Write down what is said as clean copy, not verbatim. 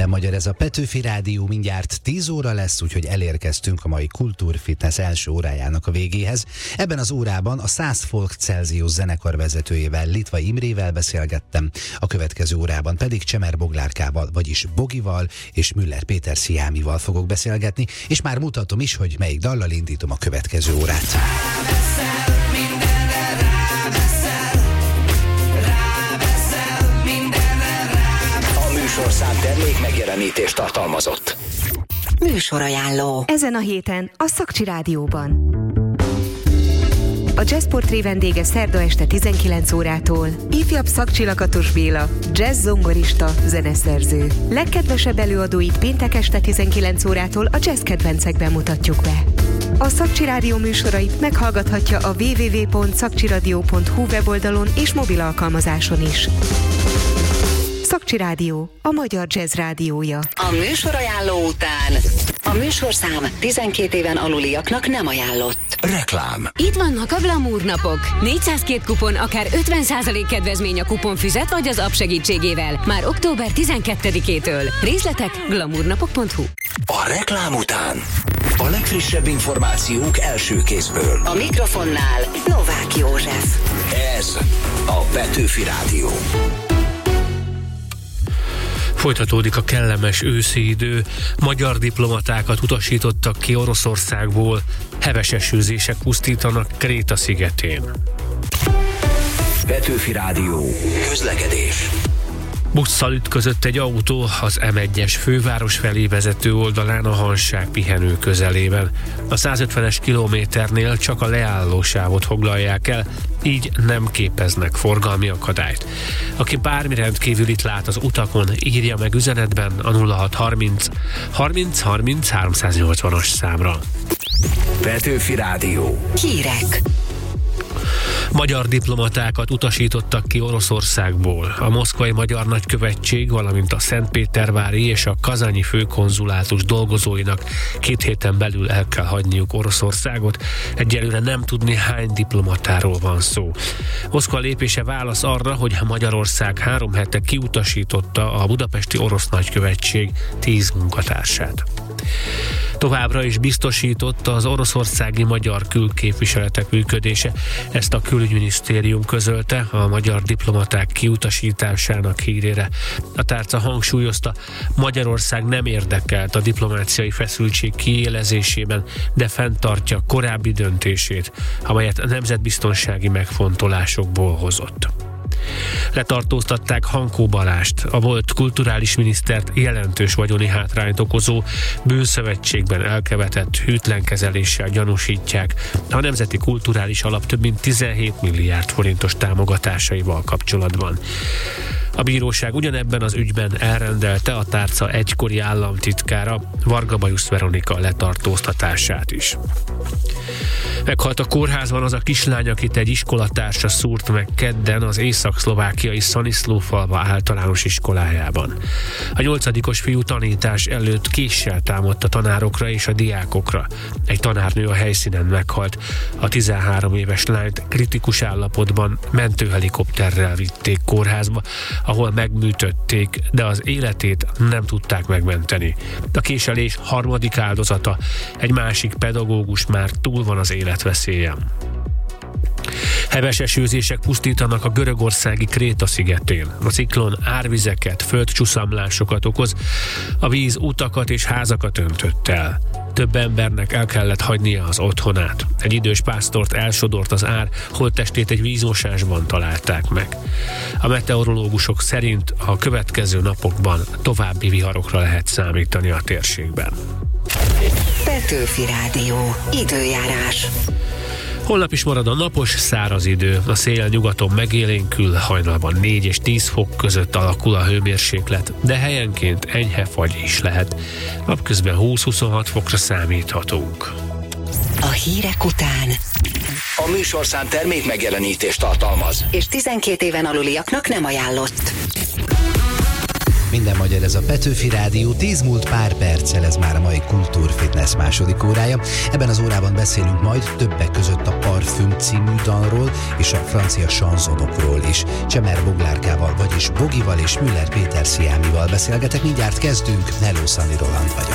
minden magyar, ez a Petőfi Rádió, mindjárt 10 óra lesz, úgyhogy elérkeztünk a mai Kultúrfitness első órájának a végéhez. Ebben az órában a 100 Folk Celsius zenekar vezetőjével, Litva Imrével beszélgettem, a következő órában pedig Csemer Boglárkával, vagyis Bogival és Müller Péter Sziámival fogok beszélgetni, és már mutatom is, hogy melyik dallal indítom a következő órát. Műsorszám termék megjelenítést tartalmazott. Műsorajánló. Ezen a héten a Szakcsi Rádióban. A Jazzportré vendége szerda este 19 órától ifjabb Szakcsi Lakatos Béla, jazz zongorista, zeneszerző. Legkedvesebb előadóit péntek este 19 órától a jazz kedvencekben mutatjuk be. A Szakcsi Rádió műsorait meghallgathatja a www.szakcsiradio.hu weboldalon és mobil alkalmazáson is. Szakcsi Rádió, a magyar jazz rádiója. A műsorajánló után a műsorszám 12 éven aluliaknak nem ajánlott. Reklám. Itt vannak a Glamour napok. 402 kupon, akár 50% kedvezmény a kuponfüzet vagy az app segítségével. Már október 12-től. Részletek glamournapok.hu. A reklám után a legfrissebb információk első kézből. A mikrofonnál Novák József. Ez a Petőfi Rádió. Folytatódik a kellemes őszi idő, magyar diplomatákat utasítottak ki Oroszországból, heves esőzések pusztítanak Kréta szigetén. Petőfi Rádió. Közlekedés. Busszal ütközött egy autó az M1-es főváros felé vezető oldalán a Hanság pihenő közelében. A 150-es kilométernél csak a leállósávot foglalják el, így nem képeznek forgalmi akadályt. Aki bármi rendkívülit lát az utakon, írja meg üzenetben a 0630 30 30 380-as számra. Petőfi Rádió. Hírek. Magyar diplomatákat utasítottak ki Oroszországból. A moszkvai magyar nagykövetség, valamint a szentpétervári és a kazányi főkonzulátus dolgozóinak 2 héten belül el kell hagyniuk Oroszországot. Egyelőre nem tudni, hány diplomatáról van szó. Moszkva lépése válasz arra, hogy Magyarország 3 hete kiutasította a budapesti orosz nagykövetség 10 munkatársát. Továbbra is biztosította az oroszországi magyar külképviseletek működése. Ezt a külügyminisztérium közölte a magyar diplomaták kiutasításának hírére. A tárca hangsúlyozta, Magyarország nem érdekelt a diplomáciai feszültség kiélezésében, de fenntartja korábbi döntését, amelyet nemzetbiztonsági megfontolásokból hozott. Letartóztatták Hankó Balást, a volt kulturális minisztert jelentős vagyoni hátrányt okozó bűnszövetségben elkövetett hűtlenkezeléssel gyanúsítják a Nemzeti Kulturális Alap több mint 17 milliárd forintos támogatásaival kapcsolatban. A bíróság ugyanebben az ügyben elrendelte a tárca egykori államtitkára, Varga Bajusz Veronika letartóztatását is. Meghalt a kórházban az a kislány, akit egy iskolatársa szúrt meg kedden az észak-szlovákiai Szaniszlófalva általános iskolájában. A 8-os fiú tanítás előtt késsel támadt a tanárokra és a diákokra. Egy tanárnő a helyszínen meghalt. A 13 éves lányt kritikus állapotban mentőhelikopterrel vitték kórházba, ahol megműtötték, de az életét nem tudták megmenteni. A késelés harmadik áldozata, egy másik pedagógus már túl van az életveszélyen. Heves esőzések pusztítanak a görögországi Kréta szigetén. A ciklon árvizeket, földcsuszamlásokat okoz, a víz utakat és házakat öntött el. Több embernek el kellett hagynia az otthonát. Egy idős pásztort elsodort az ár, holttestét egy vízmosásban találták meg. A meteorológusok szerint a következő napokban további viharokra lehet számítani a térségben. Petőfi Rádió. Időjárás. Holnap is marad a napos, száraz idő. A szél nyugaton megélénkül, hajnalban 4 és 10 fok között alakul a hőmérséklet, de helyenként enyhe fagy is lehet. Napközben 20-26 fokra számíthatunk. A hírek után A műsorszám termék megjelenítést tartalmaz. és 12 éven aluliaknak nem ajánlott. Minden magyar, ez a Petőfi Rádió, 10 múlt pár perccel, ez már a mai Kultúrfitness második órája. Ebben az órában beszélünk majd többek között a Parfüm című dalról és a francia sanzonokról is. Csemer Boglárkával, vagyis Bogival és Müller Péter Sziámival beszélgetek. Mindjárt kezdünk. Hello, Szani Roland vagyok.